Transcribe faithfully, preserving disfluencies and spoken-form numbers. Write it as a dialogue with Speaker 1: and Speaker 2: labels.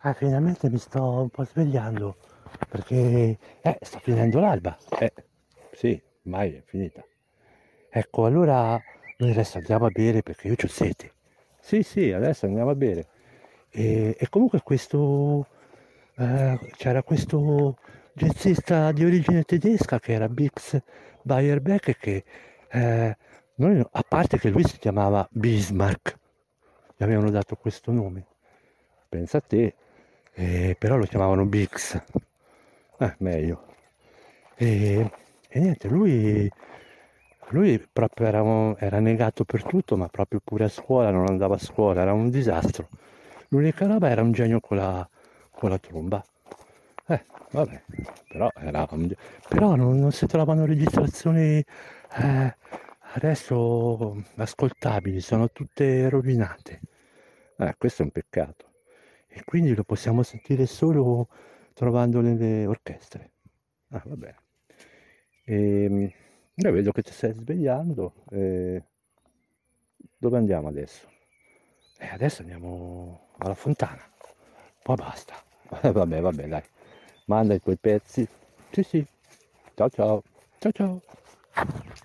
Speaker 1: Ah, finalmente mi sto un po' svegliando perché eh, sta finendo l'alba. Eh, sì, ormai è finita. Ecco, allora noi adesso andiamo a bere perché io c'ho sete. Sì, sì, adesso andiamo a bere. E, e comunque questo, eh, c'era questo jazzista di origine tedesca che era Bix Beiderbecke che, eh, noi, a parte che lui si chiamava Bismarck, gli avevano dato questo nome, pensa a te, eh, però lo chiamavano Bix, eh, meglio. E, e niente, lui, lui proprio era, un- era negato per tutto, ma proprio pure a scuola, non andava a scuola, era un disastro. L'unica roba era un genio con la, con la tromba. Eh, vabbè, però, era un ge- però non, non si trovano registrazioni eh, adesso ascoltabili, sono tutte rovinate. Eh, questo è un peccato. E quindi lo possiamo sentire solo trovando nelle orchestre. Ah, va bene. Ehm, io vedo che ti stai svegliando. eh, dove andiamo adesso? Eh, adesso andiamo alla fontana. Poi basta. Eh, vabbè, vabbè, dai. Manda i tuoi pezzi. Sì, sì. Ciao, ciao. Ciao, ciao.